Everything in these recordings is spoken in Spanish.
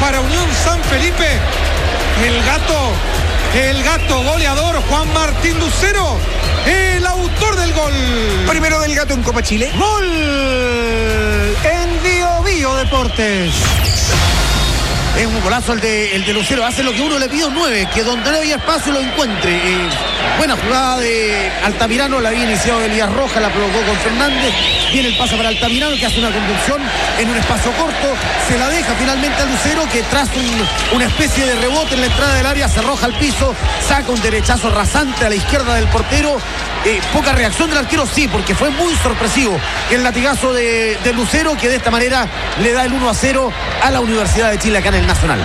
para Unión San Felipe. El gato goleador Juan Martín Lucero, el autor del gol. Primero del Gato en Copa Chile. Gol en Bio Bio Deportes. Es un golazo el de Lucero, hace lo que uno le pide un 9, que donde no había espacio lo encuentre. Buena jugada de Altamirano, la había iniciado Elías Rojas, la provocó con Fernández. Viene el pase para Altamirano, que hace una conducción en un espacio corto, se la deja finalmente a Lucero, que tras una especie de rebote en la entrada del área, se arroja al piso, saca un derechazo rasante a la izquierda del portero. Poca reacción del arquero, sí, porque fue muy sorpresivo el latigazo de Lucero, que de esta manera le da el 1-0 a la Universidad de Chile acá en el Nacional.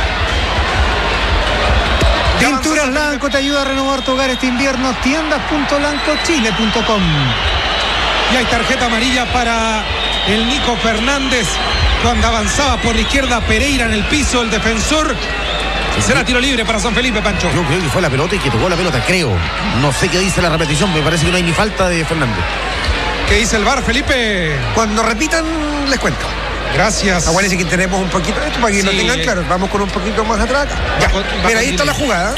Pinturas Lanco te ayuda a renovar tu hogar este invierno. Tiendas.lancochile.com. Y hay tarjeta amarilla para el Nico Fernández cuando avanzaba por la izquierda Pereira en el piso, el defensor. Será tiro libre para San Felipe, Pancho. Yo creo que fue la pelota y que tocó la pelota, creo. No sé qué dice la repetición, me parece que no hay ni falta de Fernández. ¿Qué dice el VAR, Felipe? Cuando repitan, les cuento. Gracias. Acuérdense que tenemos un poquito de esto para que lo tengan claro. Vamos con un poquito más atrás. Ya. Mira, ahí está la jugada.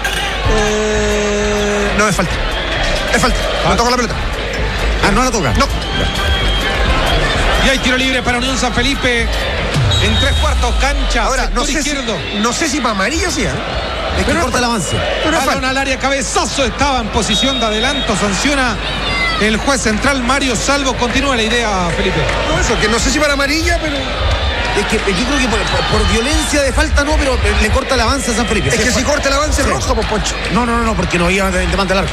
No, es falta. Es falta. No toca la pelota. No la toca. No. Y hay tiro libre para Unión San Felipe. En 3/4 cancha. Ahora, no sé si para amarilla sí, es que corta el avance. Balón al área, cabezazo, estaba en posición de adelanto, sanciona el juez central Mario Salvo. Continúa la idea, Felipe. No, eso, que no sé si para amarilla, pero... Es que yo creo que por violencia de falta no, pero le corta el avance a San Felipe. Es que si corta el avance sí. Rojo, pues Poncho. No, porque no había demanda al arco.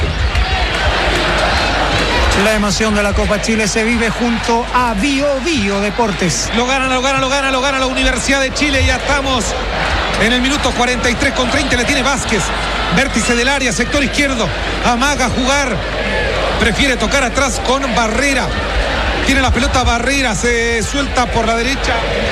La emoción de la Copa Chile se vive junto a Bio Bio Deportes. Lo gana la Universidad de Chile. Ya estamos en el minuto 43:30. Le tiene Vázquez. Vértice del área, sector izquierdo. Amaga jugar. Prefiere tocar atrás con Barrera. Tiene la pelota Barrera. Se suelta por la derecha.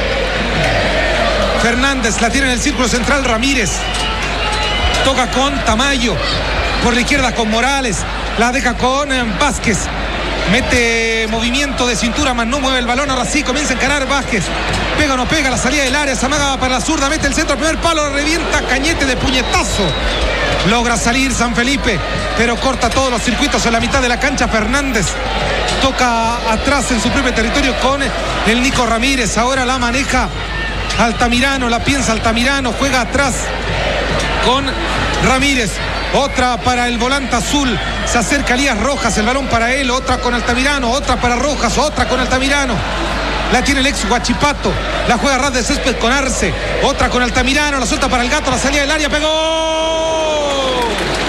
Fernández la tiene en el círculo central. Ramírez. Toca con Tamayo. Por la izquierda con Morales. La deja con Vázquez. Mete movimiento de cintura, más no mueve el balón. Ahora sí comienza a encarar Vázquez. Pega o no pega, la salida del área. Zamaga va para la zurda, mete el centro al primer palo. Revienta Cañete de puñetazo. Logra salir San Felipe, pero corta todos los circuitos en la mitad de la cancha. Fernández toca atrás en su propio territorio con el Nico Ramírez. Ahora la maneja Altamirano, la piensa Altamirano. Juega atrás con Ramírez. Otra para el volante azul. Se acerca Elías Rojas, el balón para él. Otra con Altamirano, otra para Rojas, otra con Altamirano. La tiene el ex Huachipato. La juega ras de césped con Arce. Otra con Altamirano, la suelta para el Gato, la salida del área, pegó.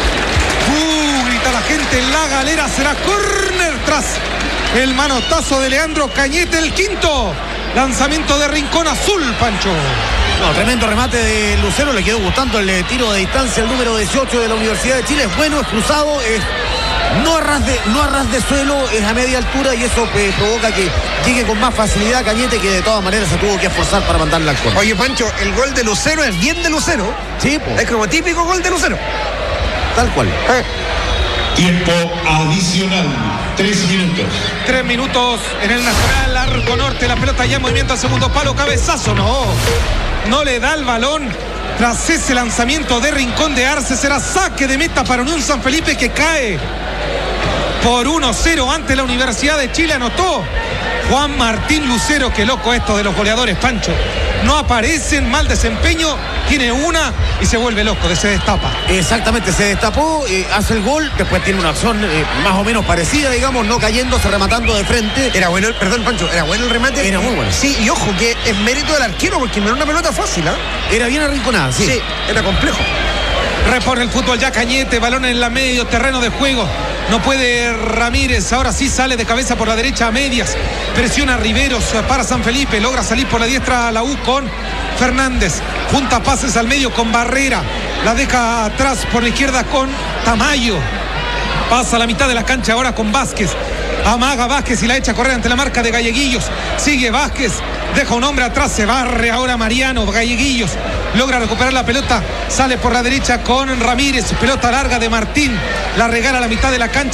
Grita la gente en la galera. Será córner tras el manotazo de Leandro Cañete, el quinto. Lanzamiento de Rincón Azul, Pancho. No, tremendo remate de Lucero, le quedó gustando el tiro de distancia, el número 18 de la Universidad de Chile. Es bueno, es cruzado, es no a ras de suelo, es a media altura y eso provoca que llegue con más facilidad Cañete, que de todas maneras se tuvo que esforzar para mandarla al córner. Oye, Pancho, el gol de Lucero es bien de Lucero. Sí, pues. Es como típico gol de Lucero. Tal cual. Tiempo adicional, 3 minutos. 3 minutos en el Nacional, Arco Norte, la pelota ya en movimiento al segundo palo, cabezazo, no le da el balón. Tras ese lanzamiento de Rincón de Arce, será saque de meta para Unión San Felipe, que cae por 1-0 ante la Universidad de Chile. Anotó Juan Martín Lucero. Qué loco esto de los goleadores, Pancho. No aparecen, mal desempeño, tiene una y se vuelve loco, se destapa. Exactamente, se destapó, hace el gol, después tiene una acción más o menos parecida, digamos, no cayéndose, rematando de frente. Era bueno, perdón, Pancho, era bueno el remate. Era muy bueno. Sí, y ojo, que es mérito del arquero, porque no era una pelota fácil, Era bien arrinconada, sí. Sí, era complejo. Repone el fútbol ya Cañete, balón en la medio terreno de juego. No puede Ramírez, ahora sí sale de cabeza por la derecha a medias. Presiona Riveros para San Felipe, logra salir por la diestra a la U con Fernández. Junta pases al medio con Barrera. La deja atrás por la izquierda con Tamayo. Pasa a la mitad de la cancha ahora con Vázquez. Amaga Vázquez y la echa a correr ante la marca de Galleguillos. Sigue Vázquez, deja un hombre atrás, se barre ahora Mariano. Galleguillos logra recuperar la pelota, sale por la derecha con Ramírez. Pelota larga de Martín, la regala a la mitad de la cancha.